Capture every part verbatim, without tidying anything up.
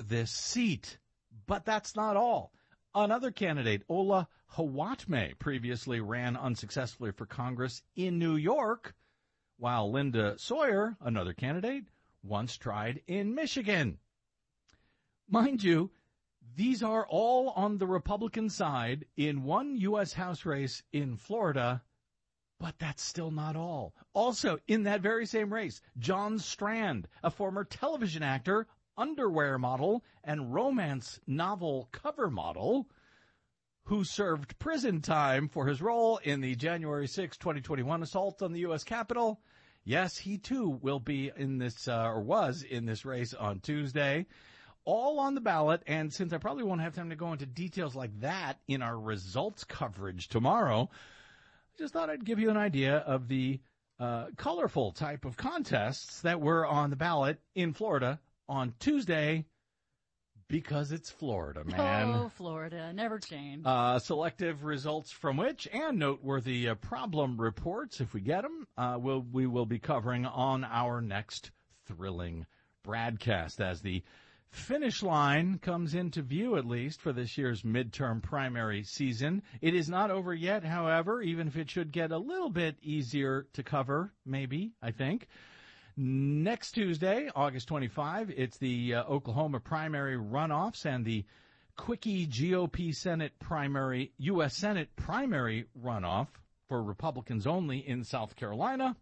this seat. But that's not all. Another candidate, Ola Hawatme, previously ran unsuccessfully for Congress in New York, while Linda Sawyer, another candidate, once tried in Michigan. Mind you, these are all on the Republican side in one U S House race in Florida, but that's still not all. Also, in that very same race, John Strand, a former television actor, underwear model, and romance novel cover model, who served prison time for his role in the January sixth, twenty twenty-one assault on the U S Capitol. Yes, he too will be in this, uh, or was in this race on Tuesday. All on the ballot, and since I probably won't have time to go into details like that in our results coverage tomorrow, I just thought I'd give you an idea of the uh, colorful type of contests that were on the ballot in Florida on Tuesday, because it's Florida, man. Oh, Florida, never change. Uh, selective results from which, and noteworthy uh, problem reports, if we get them, uh, we'll, we will be covering on our next thrilling broadcast as the finish line comes into view, at least, for this year's midterm primary season. It is not over yet, however, even if it should get a little bit easier to cover, maybe, I think. Next Tuesday, August twenty-fifth, it's the uh, Oklahoma primary runoffs and the quickie G O P Senate primary, U S Senate primary runoff for Republicans only in South Carolina.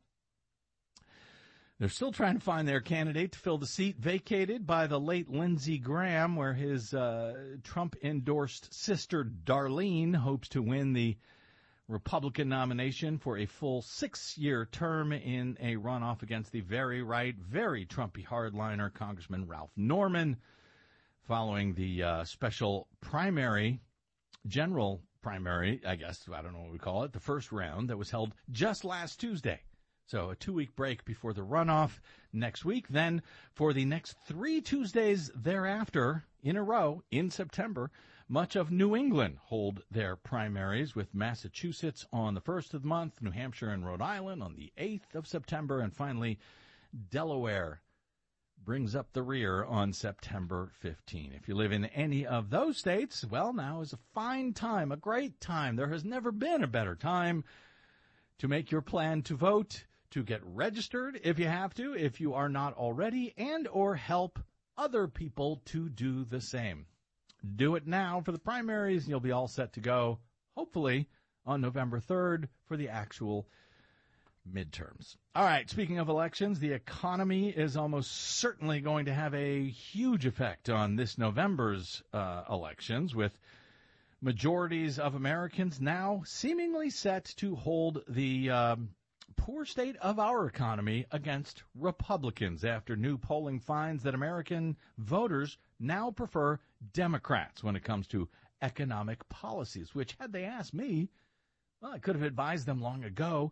They're still trying to find their candidate to fill the seat vacated by the late Lindsey Graham, where his uh, Trump-endorsed sister Darlene hopes to win the Republican nomination for a full six-year term in a runoff against the very right, very Trumpy hardliner Congressman Ralph Norman, following the uh, special primary, general primary, I guess, I don't know what we call it, the first round that was held just last Tuesday. So a two-week break before the runoff next week. Then for the next three Tuesdays thereafter in a row in September, much of New England hold their primaries, with Massachusetts on the first of the month, New Hampshire and Rhode Island on the eighth of September, and finally Delaware brings up the rear on September fifteenth. If you live in any of those states, well, now is a fine time, a great time. There has never been a better time to make your plan to vote, to get registered if you have to, if you are not already, and or help other people to do the same. Do it now for the primaries, and you'll be all set to go, hopefully, on November third for the actual midterms. All right, speaking of elections, the economy is almost certainly going to have a huge effect on this November's uh, elections, with majorities of Americans now seemingly set to hold the um, poor state of our economy against Republicans after new polling finds that American voters now prefer Democrats when it comes to economic policies, which, had they asked me, well, I could have advised them long ago.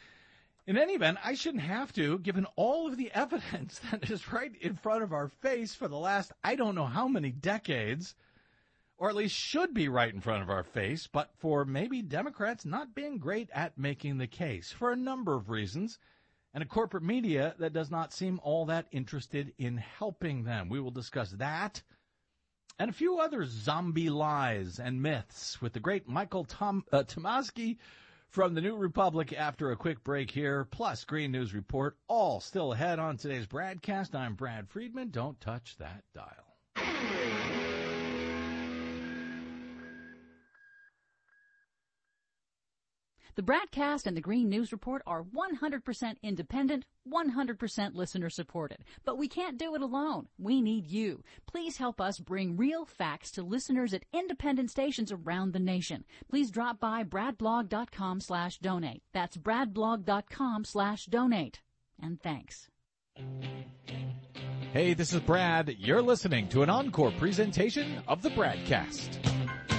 In any event, I shouldn't have to, given all of the evidence that is right in front of our face for the last I don't know how many decades, or at least should be right in front of our face, but for maybe Democrats not being great at making the case for a number of reasons, and a corporate media that does not seem all that interested in helping them. We will discuss that and a few other zombie lies and myths with the great Michael Tom, uh, Tomasky from the New Republic after a quick break here, plus Green News Report, all still ahead on today's broadcast. I'm Brad Friedman. Don't touch that dial. The broadcast and the Green News Report are one hundred percent independent, one hundred percent listener-supported. But we can't do it alone. We need you. Please help us bring real facts to listeners at independent stations around the nation. Please drop by bradblog.com slash donate. That's bradblog.com slash donate. And thanks. Hey, this is Brad. You're listening to an encore presentation of the broadcast.